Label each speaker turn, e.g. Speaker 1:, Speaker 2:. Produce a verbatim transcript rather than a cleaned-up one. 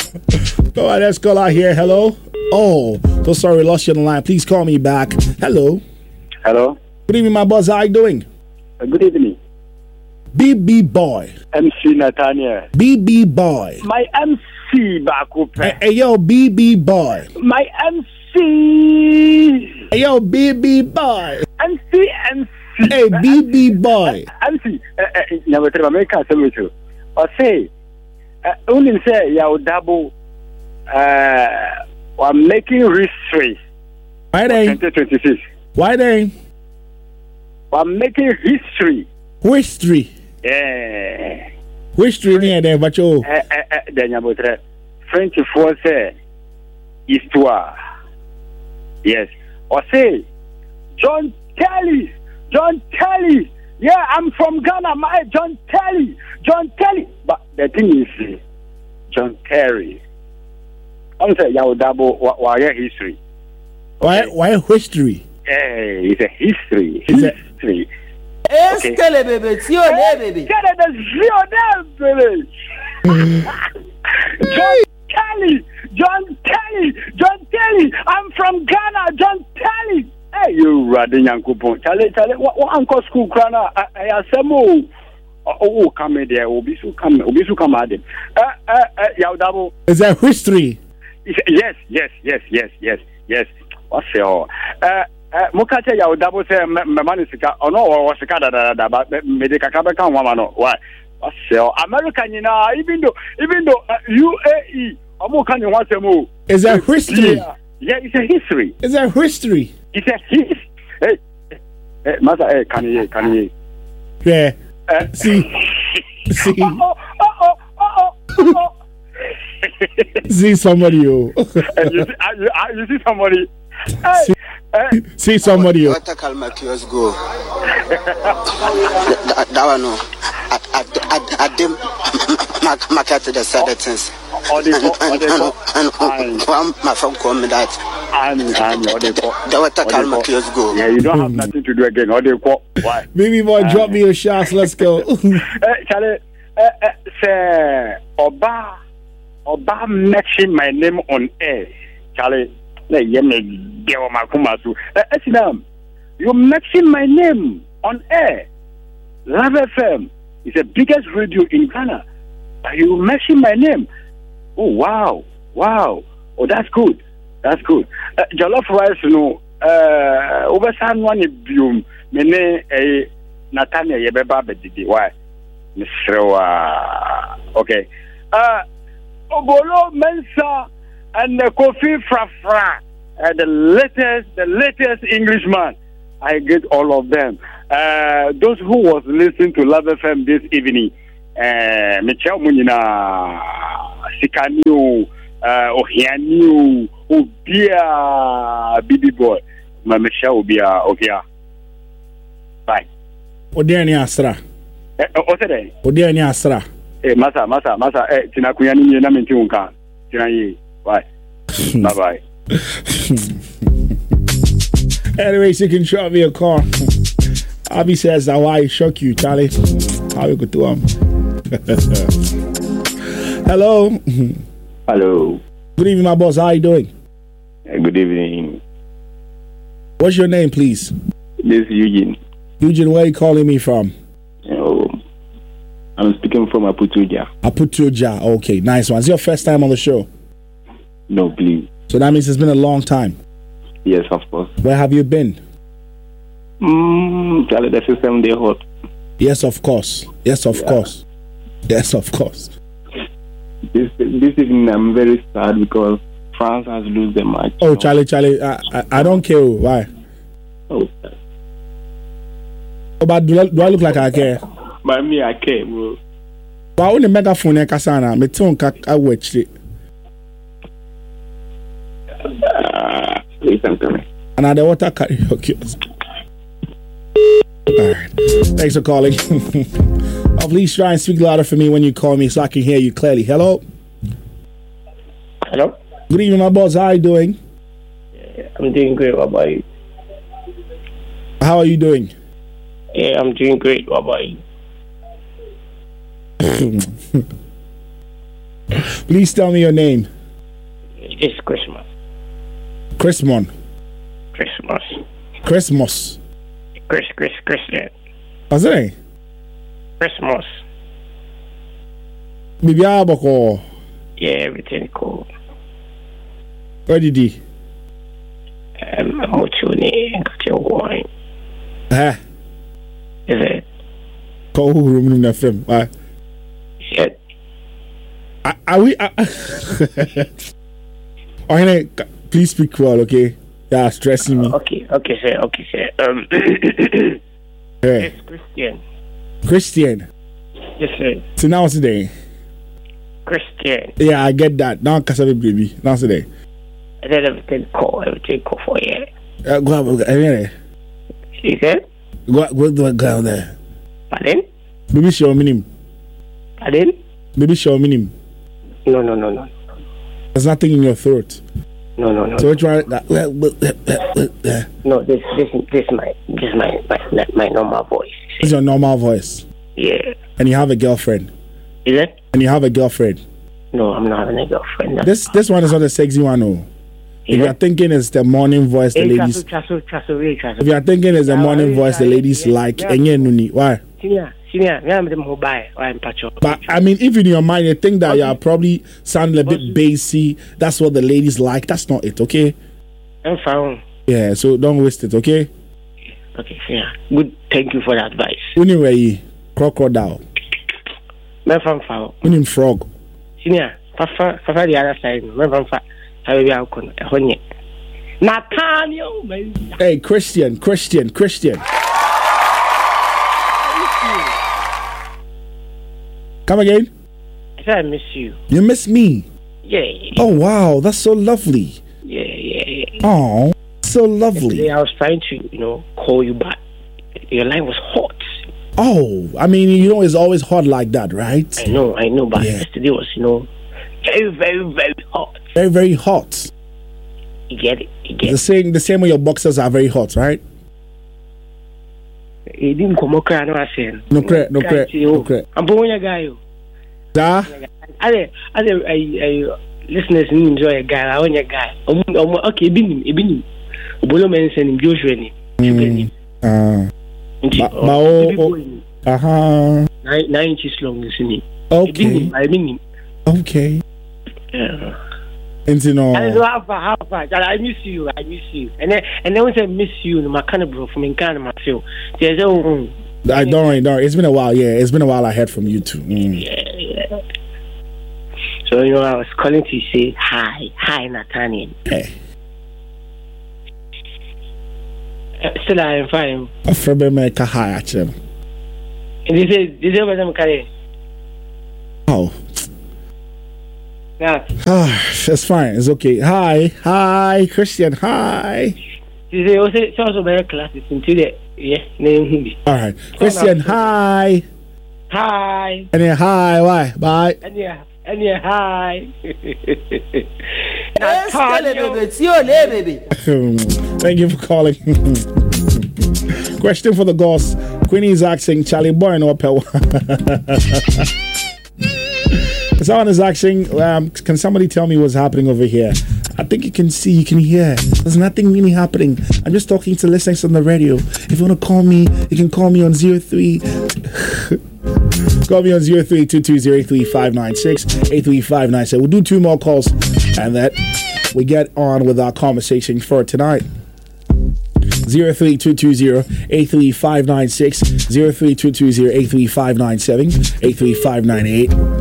Speaker 1: All right, let's call out here. Hello. Oh, so sorry, lost you on the line. Please call me back. Hello.
Speaker 2: Hello.
Speaker 1: Good evening, my boss. How you doing?
Speaker 2: Uh, good evening.
Speaker 1: B B Boy.
Speaker 2: M C Nathaniel.
Speaker 1: B B Boy.
Speaker 2: My M C Bakupe.
Speaker 1: Hey, hey, yo, B B Boy.
Speaker 2: My M C.
Speaker 1: Hey, yo, B B Boy.
Speaker 2: M C, M C.
Speaker 1: Hey, B B Boy.
Speaker 2: M C. Now, what I'm making some with you. Or say, only say, you double. Uh, I'm making history.
Speaker 1: Why they?
Speaker 2: twenty twenty-six.
Speaker 1: Why they?
Speaker 2: I'm making history.
Speaker 1: History.
Speaker 2: Yeah.
Speaker 1: History near there, but you.
Speaker 2: Eh, eh, eh, Daniel French for say, histoire. Yes. Or say, John Kelly. John Kelly. Yeah, I'm from Ghana. My John Kelly. John Kelly. But the thing is, John Terry. I'm saying, you double why history.
Speaker 1: Why? Why history?
Speaker 2: Hey, it's a history.
Speaker 1: It's a
Speaker 2: history.
Speaker 3: Okay. Baby, see your name, baby.
Speaker 2: baby. John Kelly, John Kelly, John Kelly. I'm from Ghana, John Kelly. Hey, you running Yankupon. Charlie, Charlie, what uncle school crana? I assemble. Oh, come there. Obisu come, Obisu come at him. Uh, uh, uh, Yaudabo.
Speaker 1: Is that history?
Speaker 2: Yes, yes, yes, yes, yes, yes. What's your uh? Mukache ya double say memani sika ono or sika da da da but medica kabeka one no why so America you know even though even though uh, U A E omo kan you want them
Speaker 1: is that history?
Speaker 2: Yeah, yeah, it's a history.
Speaker 1: Is that history?
Speaker 2: It's a history. Hey, hey, masa hey, can you can you
Speaker 1: yeah uh, see see
Speaker 2: oh oh oh oh oh
Speaker 1: see somebody oh
Speaker 2: you see you, you see somebody hey
Speaker 1: see,
Speaker 2: Hey.
Speaker 1: See somebody.
Speaker 4: What a calm Makios go. That one, no. I didn't market the settings. And one, my phone called me that.
Speaker 2: And
Speaker 4: the what a calm Makios go.
Speaker 2: Yeah, you don't have nothing to do again. Or they call. Why?
Speaker 1: Baby boy, drop me your shots. Let's go.
Speaker 2: Charlie, say, Oba, Oba mentioned my name on air. Charlie. You mention my name on air. Love F M is the biggest radio in Ghana. You mention my name. Oh wow, wow. Oh, that's good. That's good. Uh, Jollof rice, you know. Uh, over some one bium. Mene a Nathaniel Yebeba bedidi. Why, Mister Okay. Uh, Obolo Mensa. And the Kofi Frafra, uh, the latest, the latest Englishman. I get all of them. Uh, those who was listening to Love F M this evening, uh, Michelle Munina, Sikaniu, uh, Ohianiu, Ubia, B B Boy, my Michelle Ubia, Obia. Bye.
Speaker 1: Odiani Astra.
Speaker 2: What's it?
Speaker 1: Odiani Astra.
Speaker 2: Eh, Masa, Masa, Masa, eh, Tinakuyani, Namintunka, Tinayi. Bye. Bye bye.
Speaker 1: Anyways, you can drop me a call. Abby says, how I shock you, Charlie. How you go to him? Hello.
Speaker 5: Hello.
Speaker 1: Good evening, my boss. How are you doing?
Speaker 5: Uh, good evening.
Speaker 1: What's your name, please?
Speaker 5: This is Eugene.
Speaker 1: Eugene, where are you calling me from?
Speaker 5: Oh, I'm speaking from Aputuja.
Speaker 1: Aputuja. Okay, nice one. Is it your first time on the show?
Speaker 5: No, please.
Speaker 1: So that means it's been a long time.
Speaker 5: Yes, of course.
Speaker 1: Where have you been?
Speaker 5: Mm, the system they hot.
Speaker 1: Yes, of course. Yes, of yeah. course. Yes, of course.
Speaker 5: This this evening I'm very sad because France has lost the match.
Speaker 1: Oh, Charlie, Charlie, I, I, I don't care. Why?
Speaker 5: Oh.
Speaker 1: Oh, but do I, do I look like I care?
Speaker 5: But me, I care, bro.
Speaker 1: But when the megaphone, I can't. Me too, I watch it.
Speaker 5: Uh, listen to me.
Speaker 1: Another water karaoke. All right. Thanks for calling. Oh, please try and speak louder for me when you call me so I can hear you clearly. Hello?
Speaker 6: Hello?
Speaker 1: Good evening, my boss. How are you doing?
Speaker 6: Yeah, I'm doing great. What about you?
Speaker 1: How are you doing?
Speaker 6: Yeah, I'm doing great. What about you?
Speaker 1: Please tell me your name.
Speaker 6: It's Christmas.
Speaker 1: Chrismon.
Speaker 6: Christmas.
Speaker 1: Christmas.
Speaker 6: Chris, Chris, Christian.
Speaker 1: What's it name?
Speaker 6: Christmas.
Speaker 1: Bibi Aboko.
Speaker 6: Yeah, everything cool.
Speaker 1: Where did he?
Speaker 6: Um, I'm with you, and got your wine.
Speaker 1: Huh?
Speaker 6: Is it?
Speaker 1: Call who room in the film? Why?
Speaker 6: Shit.
Speaker 1: Are, are we? Uh, okay, please speak well, okay? Yeah, stressing me.
Speaker 6: Okay, okay, sir. Okay, sir. Um,
Speaker 1: Hey.
Speaker 6: It's Christian.
Speaker 1: Christian.
Speaker 6: Yes, sir.
Speaker 1: So now what's today?
Speaker 6: Christian.
Speaker 1: Yeah, I get that. Now Kasabi baby. Now today.
Speaker 6: And then everything cool. Everything cool for you.
Speaker 1: Uh, go go go.
Speaker 6: You said?
Speaker 1: Go go go go there.
Speaker 6: Pardon?
Speaker 1: Baby show me him.
Speaker 6: Pardon?
Speaker 1: Baby show me him.
Speaker 6: No, no, no, no.
Speaker 1: There's nothing in your throat.
Speaker 6: No, no, no.
Speaker 1: So which one? Uh,
Speaker 6: No, this, this, this, my, this, my, my, my normal voice.
Speaker 1: It's your normal voice.
Speaker 6: Yeah.
Speaker 1: And you have a girlfriend.
Speaker 6: Is it?
Speaker 1: And you have a girlfriend.
Speaker 6: No, I'm not having a girlfriend. That's
Speaker 1: This this one is not a sexy one, no. If
Speaker 6: Is
Speaker 1: you're
Speaker 6: it?
Speaker 1: thinking it's the morning voice the
Speaker 6: Hey,
Speaker 1: ladies.
Speaker 6: Trasso, Trasso, Trasso, really, Trasso.
Speaker 1: If you're thinking it's the
Speaker 6: Yeah,
Speaker 1: morning
Speaker 6: yeah,
Speaker 1: voice the
Speaker 6: yeah,
Speaker 1: ladies
Speaker 6: yeah,
Speaker 1: like,
Speaker 6: yeah.
Speaker 1: enye nuni. Why?
Speaker 6: Senior, senior, me am the mobile. I'm patcho.
Speaker 1: But I mean, if in your mind you think that you're probably sounding a bit bassy, that's what the ladies like. That's not it, okay?
Speaker 6: I'm found.
Speaker 1: Yeah, so don't waste it, okay?
Speaker 6: Okay, senior. Good. Thank you for the advice.
Speaker 1: Anyway, crocodile.
Speaker 6: Me from found.
Speaker 1: Unim frog.
Speaker 6: Senior, fafa, fafa the other side. Me from fa. How we are going? Honey. Nathaniel, man.
Speaker 1: Hey, Christian, Christian, Christian. Come again?
Speaker 6: I said I miss you.
Speaker 1: You miss me.
Speaker 6: Yeah, yeah,
Speaker 1: Oh wow, that's so lovely.
Speaker 6: yeah, yeah, yeah.
Speaker 1: Oh, so
Speaker 6: Yesterday
Speaker 1: lovely.
Speaker 6: I was trying to, you know, call you back. Your line was hot.
Speaker 1: Oh, I mean, you know, it's always hot like that, right?
Speaker 6: I know, I know, but
Speaker 1: Yeah.
Speaker 6: yesterday was, you know, very, very, very hot.
Speaker 1: Very, very hot.
Speaker 6: You get it? You get
Speaker 1: The
Speaker 6: it?
Speaker 1: same, the same way your boxers are very hot, right?
Speaker 6: You didn't come up cry, no, I said.
Speaker 1: No credit, no credit, no credit.
Speaker 6: I'm born a guy.
Speaker 1: Da?
Speaker 6: I, I, I, I, listeners enjoy a guy. I want a guy. Um, um, okay, Ibinim, Ibinim. Bolo mention him, Joshua.
Speaker 1: Mm. Uh,
Speaker 6: Nti,
Speaker 1: Ba-
Speaker 6: oh,
Speaker 1: ba- oh,
Speaker 6: baby
Speaker 1: oh.
Speaker 6: boy,
Speaker 1: uh-huh.
Speaker 6: nine, nine inches long, you see.
Speaker 1: Okay,
Speaker 6: I mean,
Speaker 1: okay.
Speaker 6: yeah.
Speaker 1: And you know,
Speaker 6: I half half I miss you, I miss you. And then and then when I miss you, my kind of bro from in kind of my feel. There's oh
Speaker 1: I don't worry, don't worry. It's been a while, yeah. It's been a while I heard from you too. Mm.
Speaker 6: yeah, yeah. So you know I was calling to say hi, hi Nathaniel.
Speaker 1: Hey,
Speaker 6: Uh, still I am fine.
Speaker 1: a friend make a high actually.
Speaker 6: And this is this is what I'm carrying.
Speaker 1: Oh,
Speaker 6: Yeah.
Speaker 1: ah, it's fine. It's okay. Hi, hi, Christian. Hi.
Speaker 6: This is also it's also very classes into the yeah name.
Speaker 1: All right, Christian. Hi.
Speaker 6: Hi.
Speaker 1: And then hi. Why? Bye.
Speaker 6: And yeah. And yeah, hi.
Speaker 3: Eskele bebe, tí ò lé bebe.
Speaker 1: Thank you for calling. Question for the ghost. Queenie is asking Charlie Boy no Pell. Someone is asking, um, can somebody tell me what's happening over here? I think you can see, you can hear. There's nothing really happening. I'm just talking to listeners on the radio. If you want to call me, you can call me on zero three. Call me on zero three two two zero eight three five nine six eight three five nine seven. We'll do two more calls and that we get on with our conversation for tonight. zero three two two zero eight three five nine six, zero three two two zero eight three five nine seven, eight three five nine eight.